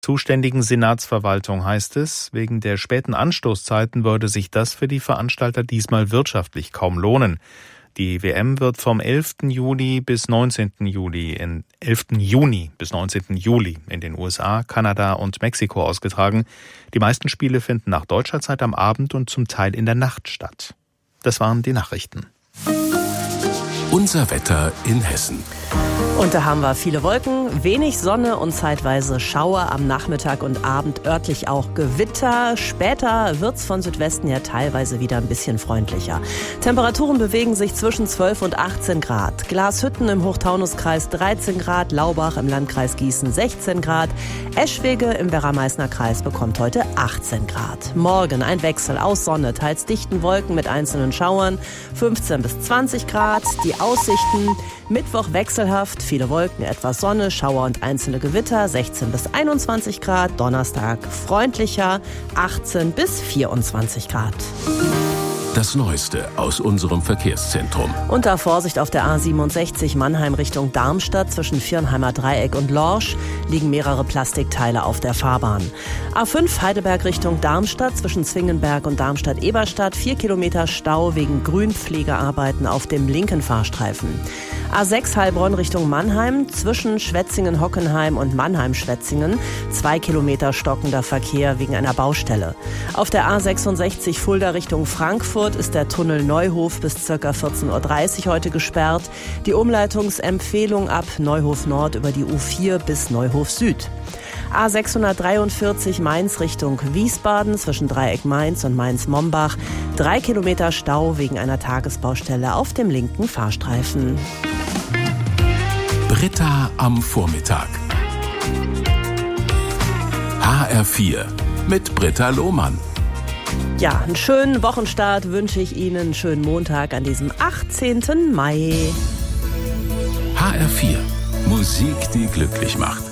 Zuständigen Senatsverwaltung heißt es, wegen der späten Anstoßzeiten würde sich das für die Veranstalter diesmal wirtschaftlich kaum lohnen. Die WM wird vom 11. Juni bis 19. Juli in den USA, Kanada und Mexiko ausgetragen. Die meisten Spiele finden nach deutscher Zeit am Abend und zum Teil in der Nacht statt. Das waren die Nachrichten. Unser Wetter in Hessen. Und da haben wir viele Wolken, wenig Sonne und zeitweise Schauer am Nachmittag und Abend, örtlich auch Gewitter. Später wird's von Südwesten her teilweise wieder ein bisschen freundlicher. Temperaturen bewegen sich zwischen 12 und 18 Grad. Glashütten im Hochtaunuskreis 13 Grad, Laubach im Landkreis Gießen 16 Grad, Eschwege im Werra-Meißner Kreis bekommt heute 18 Grad. Morgen ein Wechsel aus Sonne, teils dichten Wolken mit einzelnen Schauern, 15 bis 20 Grad. Die Aussichten: Mittwoch wechselhaft, viele Wolken, etwas Sonne, Schauer und einzelne Gewitter, 16 bis 21 Grad. Donnerstag freundlicher, 18 bis 24 Grad. Das Neueste aus unserem Verkehrszentrum. Unter Vorsicht auf der A67 Mannheim Richtung Darmstadt zwischen Viernheimer Dreieck und Lorsch liegen mehrere Plastikteile auf der Fahrbahn. A5 Heidelberg Richtung Darmstadt zwischen Zwingenberg und Darmstadt-Eberstadt 4 Kilometer Stau wegen Grünpflegearbeiten auf dem linken Fahrstreifen. A6 Heilbronn Richtung Mannheim zwischen Schwetzingen-Hockenheim und Mannheim-Schwetzingen 2 Kilometer stockender Verkehr wegen einer Baustelle. Auf der A66 Fulda Richtung Frankfurt ist der Tunnel Neuhof bis ca. 14.30 Uhr heute gesperrt. Die Umleitungsempfehlung ab Neuhof Nord über die U4 bis Neuhof Süd. A643 Mainz Richtung Wiesbaden zwischen Dreieck Mainz und Mainz-Mombach 3 Kilometer Stau wegen einer Tagesbaustelle auf dem linken Fahrstreifen. Britta am Vormittag. HR4 mit Britta Lohmann. Ja, einen schönen Wochenstart wünsche ich Ihnen, einen schönen Montag an diesem 18. Mai. HR4, Musik, die glücklich macht.